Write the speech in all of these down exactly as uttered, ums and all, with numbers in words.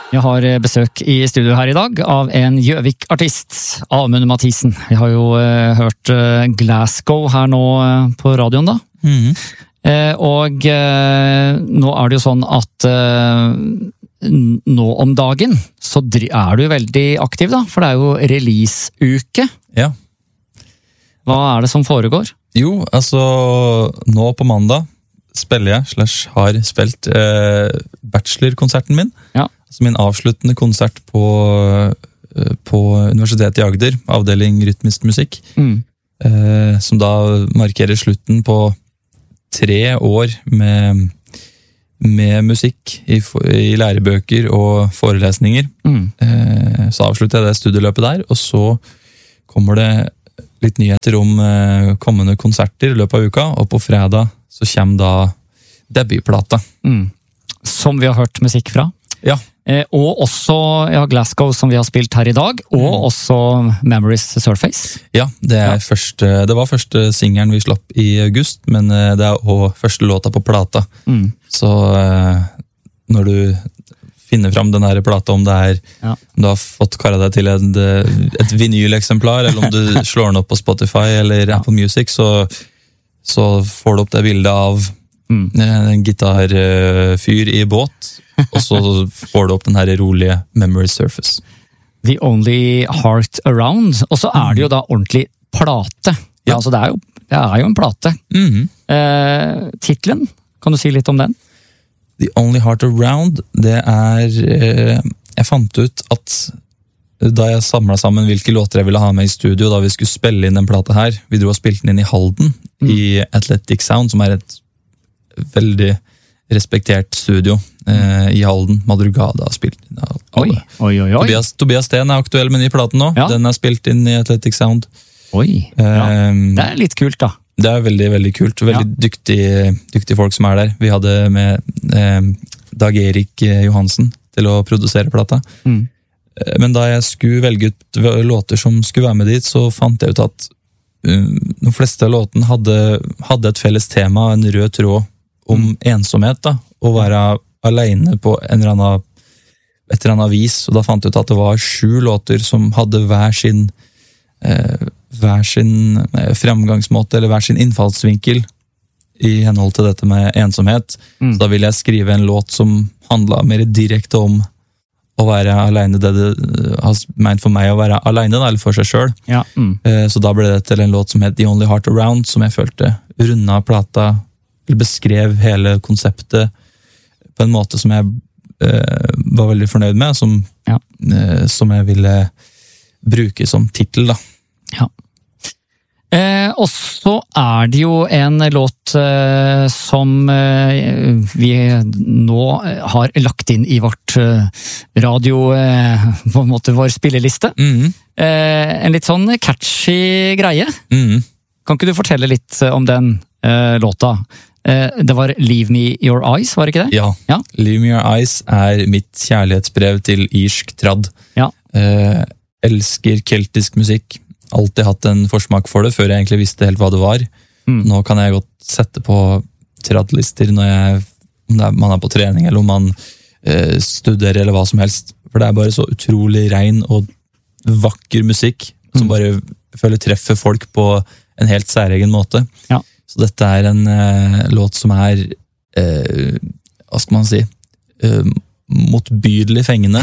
Jeg har besøk i studio her i dag av en Gjøvik-artist, Amund Mathisen. Vi har jo uh, hørt uh, Glasgow her nå uh, på radioen da. Mhm. Uh, og uh, nå er det jo sånn at uh, nå om dagen så er du veldig aktiv da, for det er jo release-uke. Ja. Hva er det som foregår? Jo, altså, nå på mandag spiller jeg, slash har spilt eh, bachelorkonserten min. Ja. Altså min avsluttende konsert på, eh, på Universitetet i Agder, avdeling rytmisk musikk. Mm. Eh, som da markerer slutten på tre år med, med musikk i, i lærebøker og forelesninger. Mm. Eh, så avslutter jeg det studieløpet der, og så kommer det litt nyheter om eh, kommende konserter i løpet av uka, og på fredag så kommer da debutplata. Mm. Som vi har hørt musikk fra. Ja. Eh, og også ja, Glasgow som vi har spilt her i dag, og Mm. også Memories Surface. Ja, det, er Ja. Første, det var første singelen vi slapp i august, men eh, det er også første låta på plata. Mm. Så eh, når du finner fram den her plata, om det er Ja. om du har fått kara deg til en, et vinyleksemplar, eller om du slår den opp på Spotify eller Ja. Apple Music, så så får du opp det bildet av Mm. en gitarfyr i båt, og så får du opp den her rolige Memory Surface. The Only Heart Around. Og så er det jo da ordentlig plate. Ja, Ja. altså det er jo, det er jo en plate. Mhm. Eh, titlen, kan du si litt om den? The Only Heart Around, det er eh, Jeg fant ut at da jeg samlet sammen hvilke låter jeg ville ha med i studio, da vi skulle spille inn den plata her, vi dro og spilte den inn i Halden, Mm. i Athletic Sound, som er et veldig respektert studio eh, i Halden. Madrugada har spilt inn. av Oi, alle. oi, oi, oi. Tobias, Tobias Steen er aktuell med ny platen nå, Ja. den er spilt inn i Athletic Sound. Oi, ja. Eh, Det er litt kult da. Det er veldig, veldig kult. Veldig dyktige, dyktige folk som er der. Vi hadde med eh, Dag Erik eh, Johansen til å produsere plata. Mm. Eh, Men da jeg skulle velge ut v- låter som skulle være med dit, så fant jeg ut at um, de fleste av låtene hadde, hadde et felles tema, en rød tråd om ensomhet. da, Å være alene på en eller annen, et eller annet vis. Og da fant jeg ut at det var sju låter som hadde hver sin eh, hver sin eh, fremgangsmåte, eller hver sin innfallsvinkel i henhold til dette med ensomhet. Mm. Så da ville jeg skrive en låt som handla mer direkte om å være alene, det det eh, har meint for meg å være alene, da, eller for seg sjøl. Ja. Mm. Så da ble det til en låt som het The Only Heart Around, som jeg følte runda plata, eller beskrev hele konseptet på en måte som jeg eh, var veldig fornøyd med, som, Ja. eh, som jeg ville bruke som tittel, da. Ja. Eh, og så er det jo en låt eh, som eh, vi nå har lagt inn i vårt eh, radio, eh, på en måte vår spilleliste. Mhm. Eh, en litt sånn catchy greie. Mhm. Kan ikke du fortelle litt om den eh, låta? Eh, det var Leave Me Your Eyes, var det ikke det? Ja. Ja. Leave Me Your Eyes er mitt kjærlighetsbrev til irsk trad. Ja. Eh, elsker keltisk musikk. Alltid hatt en forsmak for det, før jeg egentlig visste helt hva det var. Mm. Nå kan jeg godt sette på tradlister når jeg, om det er, man er på trening, eller om man eh, studerer, eller hva som helst. For det er bare så utrolig rein og vakker musikk, som Mm. bare føler treffer folk på en helt særegen måte. Ja. Så dette er en eh, låt som er, eh, hva skal man si, eh, motbydelig fengende.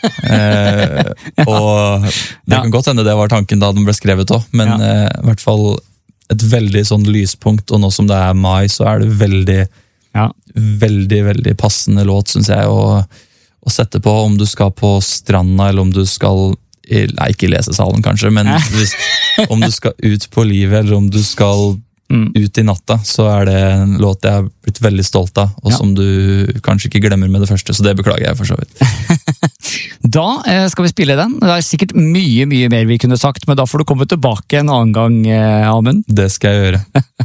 eh, og det Ja. kan godt hende det var tanken da den ble skrevet også, men Ja. eh, i hvert fall et veldig sånn lyspunkt, og nå som det er mai, så er det veldig, Ja. veldig, veldig passende låt, synes jeg, å, å sette på om du skal på stranda, eller om du skal, i- nei, ikke i lesesalen kanskje, men hvis, om du skal ut på livet, eller om du skal Mm. ut i natta, så er det en låt jeg har blitt veldig stolt av, og Ja. som du kanskje ikke glemmer med det første, så det beklager jeg for så vidt. Da eh, skal vi spille den. Det er sikkert mye, mye mer vi kunne sagt, men da får du komme tilbake en annen gang, eh, Amund. Det skal jeg gjøre.